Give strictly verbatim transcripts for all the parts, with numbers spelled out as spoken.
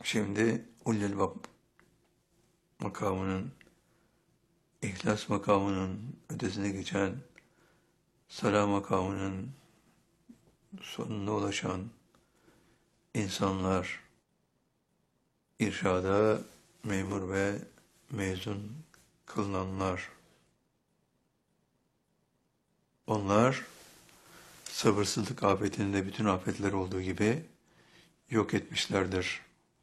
Şimdi Ullel makamının, İhlas makamının ötesine geçen, Salah makamının sonuna ulaşan insanlar, irşada memur ve mezun kılınanlar, onlar sabırsızlık afetinde bütün afetler olduğu gibi yok etmişlerdir.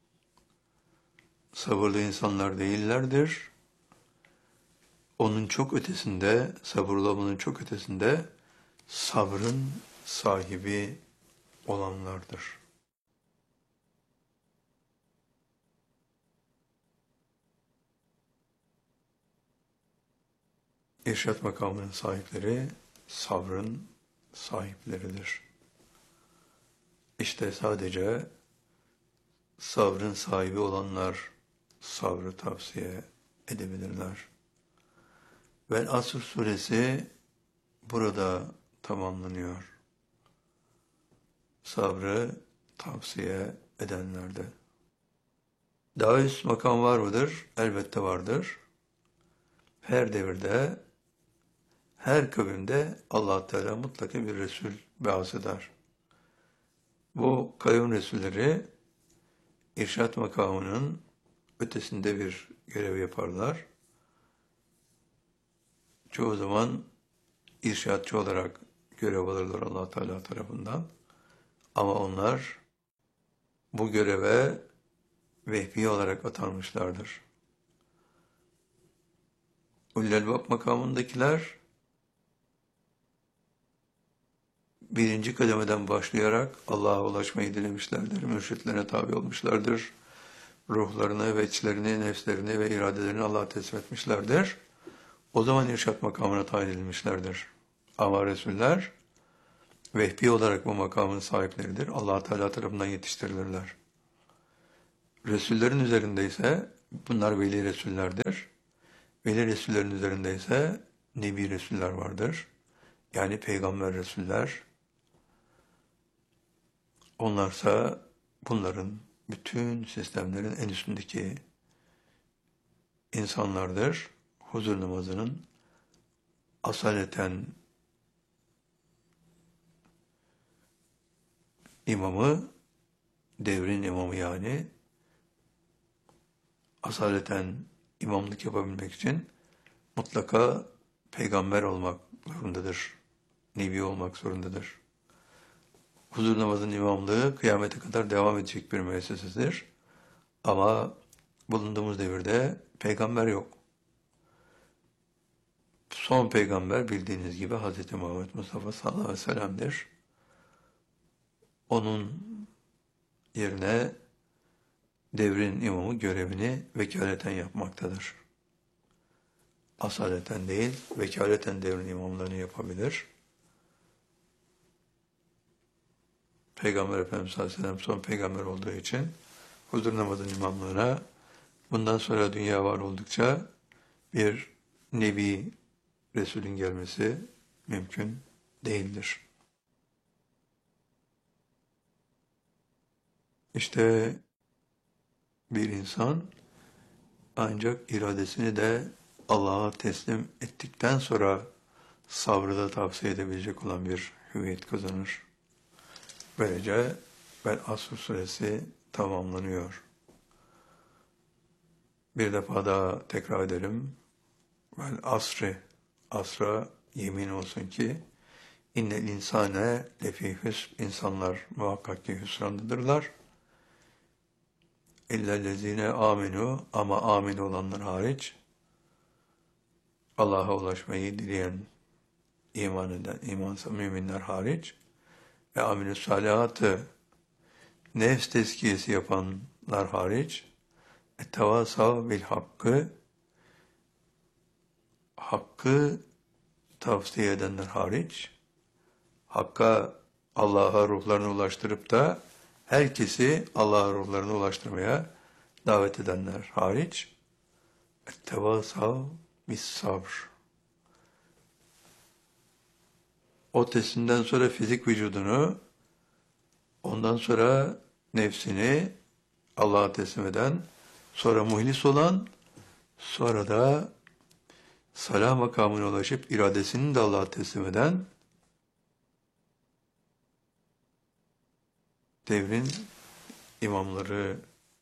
Sabırlı insanlar değillerdir. Onun çok ötesinde, sabırlı olmanın çok ötesinde sabrın sahibi olanlardır. İrşad makamının sahipleri sabrın sahipleridir. İşte sadece sabrın sahibi olanlar sabrı tavsiye edebilirler. Ve Asr suresi burada tamamlanıyor. Sabrı tavsiye edenlerde. Daha üst makam var mıdır? Elbette vardır. Her devirde, her kavimde Allah Teala mutlaka bir Resul be'as eder. Bu kavim Resulleri irşat makamının ötesinde bir görev yaparlar. Çoğu zaman irşatçı olarak görev alırlar Allah Teala tarafından. Ama onlar bu göreve vehbi olarak atanmışlardır. Ullel makamındakiler birinci kademeden başlayarak Allah'a ulaşmayı dilemişlerdir. Mürşitlerine tabi olmuşlardır. Ruhlarını, veçlerini, nefslerini ve iradelerini Allah'a teslim etmişlerdir. O zaman irşat makamına tayin edilmişlerdir. Ama Resuller vehbi olarak bu makamın sahipleridir. Allah Teala tarafından yetiştirilirler. Resullerin üzerinde ise bunlar veli Resullerdir. Veli Resullerin üzerinde ise Nebi Resuller vardır. Yani Peygamber Resuller. Onlarsa bunların bütün sistemlerin en üstündeki insanlardır. Huzur namazının asaleten imamı, devrin imamı yani, asaleten imamlık yapabilmek için mutlaka peygamber olmak zorundadır. Nebi olmak zorundadır. Huzur namazının imamlığı kıyamete kadar devam edecek bir müessesedir. Ama bulunduğumuz devirde peygamber yok. Son peygamber bildiğiniz gibi Hz. Muhammed Mustafa sallallahu aleyhi ve sellem'dir. Onun yerine devrin imamı görevini vekaleten yapmaktadır. Asaleten değil, vekaleten devrin imamlarını yapabilir. Peygamber Efendimiz sallallahu aleyhi ve sellem son peygamber olduğu için huzur namazının imamlığına bundan sonra dünya var oldukça bir Nebi Resulün gelmesi mümkün değildir. İşte bir insan ancak iradesini de Allah'a teslim ettikten sonra sabrı da tavsiye edebilecek olan bir hüviyet kazanır. Böylece Vel Asr suresi tamamlanıyor. Bir defa daha tekrar edelim. Vel asri, asra yemin olsun ki innel insane lefî hüsn, insanlar muhakkak ki hüsrandadırlar. İllellezine aminu, ama amin olanlar hariç, Allah'a ulaşmayı dileyen, iman eden, imansa müminler hariç ve amilü salihatı, nefs tezkiyesi yapanlar hariç, ettevasav bil hakkı, hakkı tavsiye edenler hariç, hakka, Allah'a ruhlarını ulaştırıp da herkesi Allah'a ruhlarını ulaştırmaya davet edenler hariç, ettevasav bis sabr. O testinden sonra fizik vücudunu, ondan sonra nefsini Allah'a teslim eden, sonra muhlis olan, sonra da salah makamına ulaşıp iradesini de Allah'a teslim eden devrin imamları,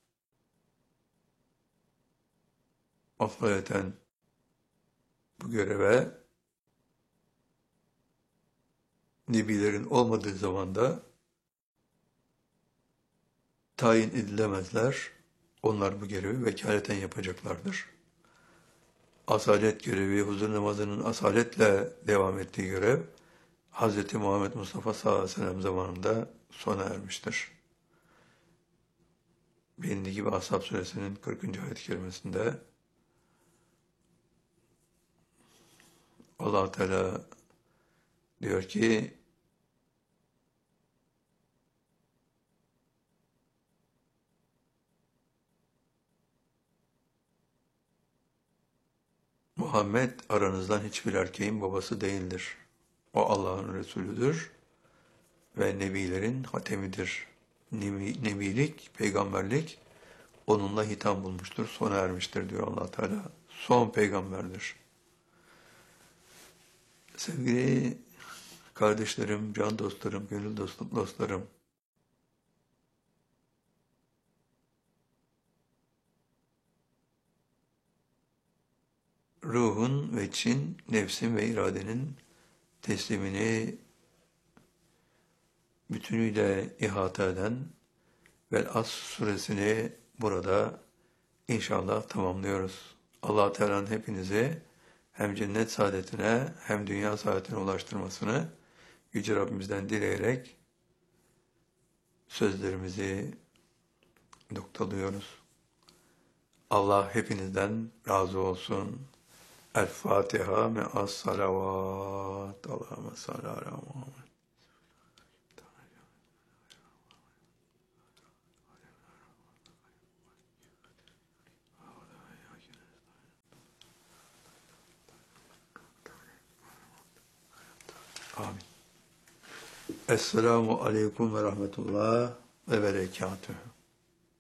afayeten bu göreve nebilerin olmadığı zamanda tayin edilemezler. Onlar bu görevi vekaleten yapacaklardır. Asalet görevi, huzur namazının asaletle devam ettiği görev, Hz. Muhammed Mustafa sallallahu aleyhi ve sellem zamanında sona ermiştir. Bilindiği gibi Ashab suresinin kırkıncı ayet-i kerimesinde Allah Teala diyor ki Muhammed aranızdan hiçbir erkeğin babası değildir. O Allah'ın Resulüdür ve nebilerin hatemidir. Nebi, nebilik, peygamberlik onunla hitam bulmuştur, sona ermiştir diyor Allah Teala. Son peygamberdir. Sevgili kardeşlerim, can dostlarım, gönül dostluk dostlarım, ruhun ve için, nefsin ve iradenin teslimini bütünüyle ihata eden Vel-Asr suresini burada inşallah tamamlıyoruz. Allah Teala'nın hepinizi hem cennet saadetine hem dünya saadetine ulaştırmasını Yüce Rabbimizden dileyerek sözlerimizi noktalıyoruz. Allah hepinizden razı olsun. El-Fatiha me'as salavat. Allahümme salli ala Muhammed. Amin. Esselamu aleyküm ve rahmetullah ve berekatühü.